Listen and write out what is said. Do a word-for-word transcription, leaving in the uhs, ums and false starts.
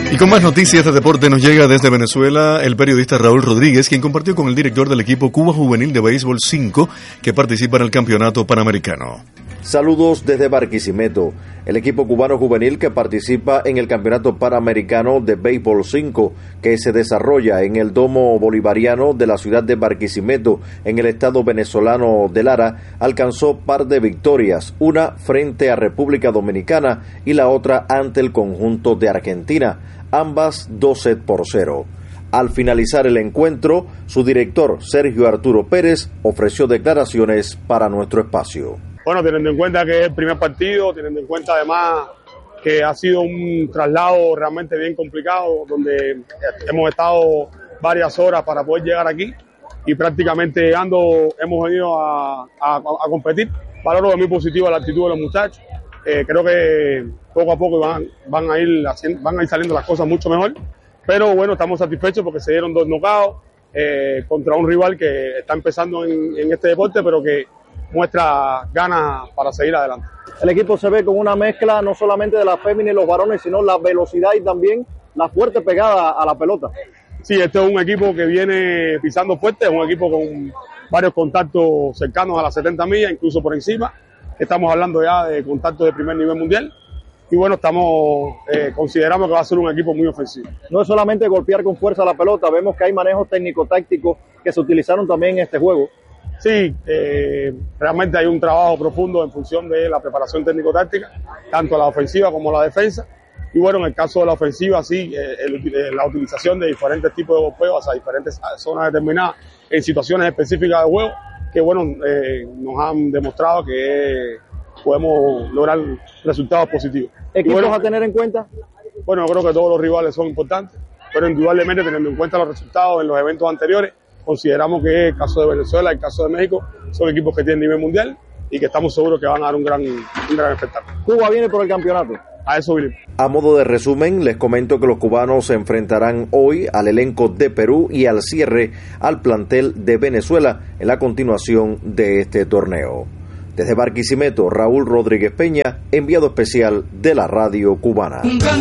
Y con más noticias de deporte nos llega desde Venezuela el periodista Raúl Rodríguez, quien compartió con el director del equipo Cuba Juvenil de Béisbol cinco, que participa en el Campeonato Panamericano. Saludos desde Barquisimeto. El equipo cubano juvenil que participa en el Campeonato Panamericano de Béisbol cinco, que se desarrolla en el Domo Bolivariano de la ciudad de Barquisimeto, en el estado venezolano de Lara, alcanzó par de victorias, una frente a República Dominicana y la otra ante el conjunto de Argentina, ambas dos sets por cero. Al finalizar el encuentro, su director, Sergio Arturo Pérez, ofreció declaraciones para nuestro espacio. Bueno, teniendo en cuenta que es el primer partido, teniendo en cuenta además que ha sido un traslado realmente bien complicado, donde hemos estado varias horas para poder llegar aquí y prácticamente llegando hemos venido a, a, a competir. Valoro de muy positiva la actitud de los muchachos. Eh, creo que poco a poco van, van, a ir haciendo, van a ir saliendo las cosas mucho mejor, pero bueno, estamos satisfechos porque se dieron dos knockouts eh, contra un rival que está empezando en, en este deporte, pero que muestra ganas para seguir adelante. El equipo se ve con una mezcla no solamente de la fémina y los varones, sino la velocidad y también la fuerte pegada a la pelota. Sí, este es un equipo que viene pisando fuerte, es un equipo con varios contactos cercanos a las setenta millas, incluso por encima. Estamos hablando ya de contactos de primer nivel mundial. Y bueno, estamos eh, consideramos que va a ser un equipo muy ofensivo. No es solamente golpear con fuerza la pelota, vemos que hay manejos técnico-tácticos que se utilizaron también en este juego. Sí, eh, realmente hay un trabajo profundo en función de la preparación técnico-táctica, tanto la ofensiva como la defensa. Y bueno, en el caso de la ofensiva, sí, eh, el, la utilización de diferentes tipos de golpeos hacia diferentes zonas determinadas en situaciones específicas de juego, que bueno, eh, nos han demostrado que podemos lograr resultados positivos. ¿Equipos bueno, a tener en cuenta? Bueno, yo creo que todos los rivales son importantes, pero indudablemente teniendo en cuenta los resultados en los eventos anteriores, consideramos que el caso de Venezuela, el caso de México, son equipos que tienen nivel mundial y que estamos seguros que van a dar un gran, un gran espectáculo. Cuba viene por el campeonato. A eso vinimos. A modo de resumen, les comento que los cubanos se enfrentarán hoy al elenco de Perú y al cierre al plantel de Venezuela en la continuación de este torneo. Desde Barquisimeto, Raúl Rodríguez Peña, enviado especial de la radio cubana.